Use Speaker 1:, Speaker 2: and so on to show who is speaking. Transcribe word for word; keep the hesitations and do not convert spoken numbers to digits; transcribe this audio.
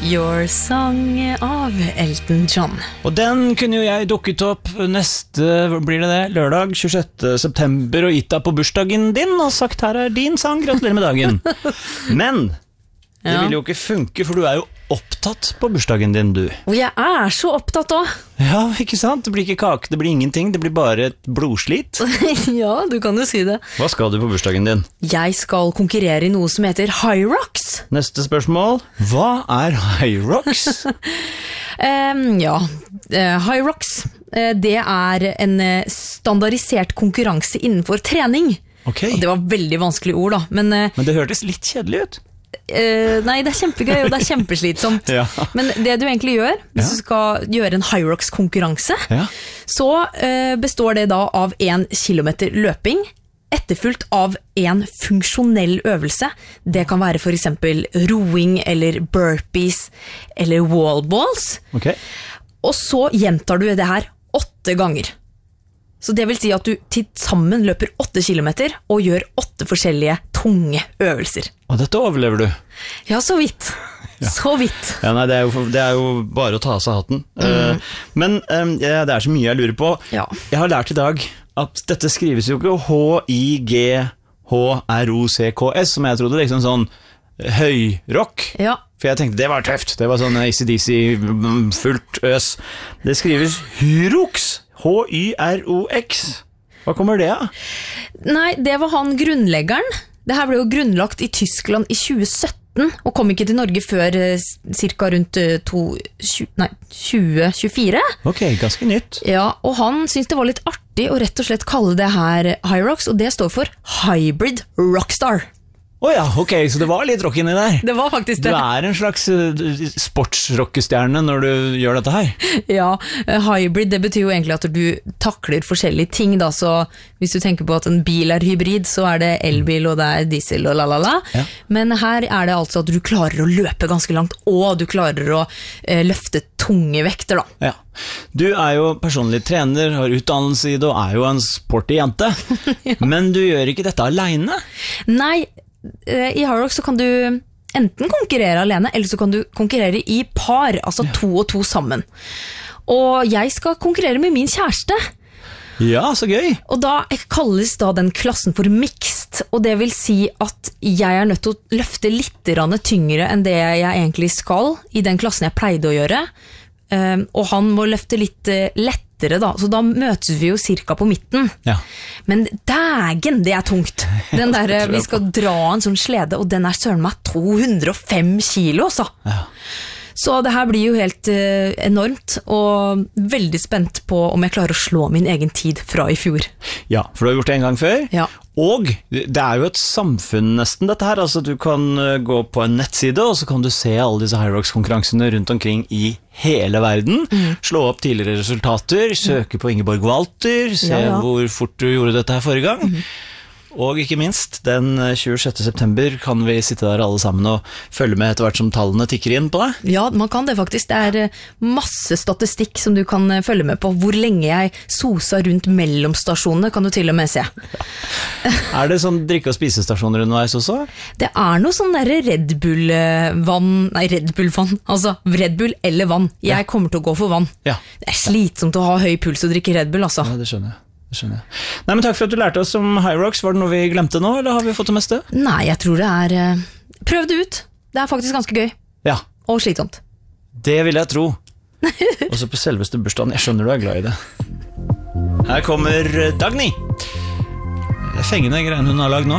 Speaker 1: Your Song av Elton John.
Speaker 2: Og den kunne jo jeg dukket opp neste, blir det det, lørdag tjuesjette september og gitt deg på bursdagen din og sagt her er din sang, gratulerer med dagen. Men det
Speaker 1: Ja.
Speaker 2: vil jo ikke funke, for du er jo opptatt på bursdagen din, du.
Speaker 1: Og jeg er så opptatt også.
Speaker 2: Ja, ikke sant? Det blir ikke kake, det blir ingenting, det blir bare et blodslit.
Speaker 1: Ja, du kan jo si det.
Speaker 2: Hva skal du på bursdagen din?
Speaker 1: Jeg skal konkurrere i noe som heter High Rocks.
Speaker 2: Neste spørsmål, hva er High Rocks?
Speaker 1: Um, ja, uh, High Rocks, uh, det er en uh, standardisert konkurranse innenfor trening.
Speaker 2: Ok,
Speaker 1: Og det var veldig vanskelige ord da, men... Uh,
Speaker 2: men det hørtes litt kjedelig ut.
Speaker 1: Uh, nei, det er kjempegøy, og det er kjempeslitsomt.
Speaker 2: Ja.
Speaker 1: Men det du egentlig gjør, hvis
Speaker 2: Ja.
Speaker 1: du skal gjøre en High Rocks konkurranse,
Speaker 2: Ja.
Speaker 1: så uh, består det da av en kilometer løping, etterfulgt av en funksjonell øvelse. Det kan være for eksempel roing, eller burpees, eller wall balls.
Speaker 2: Ok.
Speaker 1: Og så gjentar du det her åtte ganger. Så det vil si at du til sammen løper åtte kilometer og gjør åtte forskjellige tunge øvelser.
Speaker 2: Og dette overlever du.
Speaker 1: Ja, så vidt. Så vidt.
Speaker 2: Ja, nei, det er jo, det er jo bare å ta av seg hatten. Uh, men um, ja, det er så mye jeg lurer på.
Speaker 1: Ja.
Speaker 2: Jeg har lært i dag at dette skrives jo ikke H I G H R O C K S, som jeg trodde, liksom sånn høyrock.
Speaker 1: Ja.
Speaker 2: For jeg tenkte, det var tøft. Det var sånn A C D C fullt øs. Det skrives Hyrox. H Y R O X. Hva kommer det av?
Speaker 1: Nei, det var han grunnleggeren. Det her ble jo grunnlagt i Tyskland i tjue sytten, og kom ikke til Norge før eh, cirka rundt eh, to, tjue, nei, tjue tjuefire.
Speaker 2: Ok, ganske nytt.
Speaker 1: Ja, og han syntes det var litt artig å rett og slett kalle det her High Rocks, og det står for Hybrid Rockstar.
Speaker 2: Åja, oh ja, ok, så det var litt rock inni der.
Speaker 1: Det var faktisk
Speaker 2: Du
Speaker 1: det.
Speaker 2: er en slags uh, sportsrockestjerne når du gjør dette her.
Speaker 1: Ja, eh, hybrid, det betyr jo egentlig at du takler forskjellige ting da, så hvis du tenker på at en bil er hybrid, så er det elbil og det er diesel og lalala.
Speaker 2: Ja.
Speaker 1: Men her er det altså at du klarer å løpe ganske langt, og du klarer å eh, løfte tunge vekter da.
Speaker 2: Ja. Du er jo personlig trener, har utdannelse i det og er jo en sporty jente. Ja. Men du gjør ikke dette alene?
Speaker 1: Nei, eh, i High Rocks så kan du enten konkurrere alene, eller så kan du konkurrere i par, altså
Speaker 2: Ja.
Speaker 1: to og to sammen. Og jeg skal konkurrere med min kjæreste.
Speaker 2: Ja, så gøy.
Speaker 1: Og da kalles da den klassen for mixed, og det vil si at jeg er nødt til å løfte litt grann tyngre enn det jeg egentlig skal i den klassen jeg pleide å gjøre, um, og han må løfte litt uh, lettere da, så da møtes vi jo cirka på midten.
Speaker 2: Ja.
Speaker 1: Men dægen, det er tungt. Den der,
Speaker 2: tror jeg
Speaker 1: vi skal dra en sånn slede, og den er søren meg to hundre og fem kilo, så.
Speaker 2: Ja.
Speaker 1: Så det her blir jo helt uh, enormt, og veldig spent på om jeg klarer å slå min egen tid fra i fjor.
Speaker 2: Ja, for du har gjort det en gang før.
Speaker 1: Ja.
Speaker 2: Og det er jo et samfunn nesten dette her, altså du kan uh, gå på en nettside, og så kan du se alle disse High Rocks-konkurransene rundt omkring i hele verden, mm. slå opp tidligere resultater, søke på Ingeborg Walter, se
Speaker 1: Ja, ja.
Speaker 2: hvor fort du gjorde dette her forrige gang. Mm. Og ikke minst, den tjuesjette september kan vi sitte der alle sammen og følge med etter hvert som tallene tikker inn på deg.
Speaker 1: Ja, man kan det faktisk. Det er eh, masse statistikk som du kan eh, følge med på. Hvor lenge jeg sosa rundt mellomstasjonene, kan du til og med se.
Speaker 2: Ja. Er det sånn drikke- og spisestasjoner underveis også?
Speaker 1: Det er noe sånn der Red Bull-vann, nei, Red Bull-vann, altså Red Bull eller vann. Jeg
Speaker 2: Ja.
Speaker 1: kommer til å gå for vann.
Speaker 2: Ja.
Speaker 1: Det er slitsomt å ha høy puls og drikke Red Bull, altså.
Speaker 2: Ja, det skjønner jeg. Det skjønner jeg. Nei, men takk for at du lærte oss om High Rocks. Var det noe vi glemte nå, eller har vi fått det meste?
Speaker 1: Nei, jeg tror det er... eh, Prøv det ut. Det er faktisk ganske gøy.
Speaker 2: Ja,
Speaker 1: Og slitsomt.
Speaker 2: det vil jeg tro. Og så på selveste bursdagen, jeg skjønner du er glad i det. Her kommer Dagny. Fengende greiene hun har lagd nå.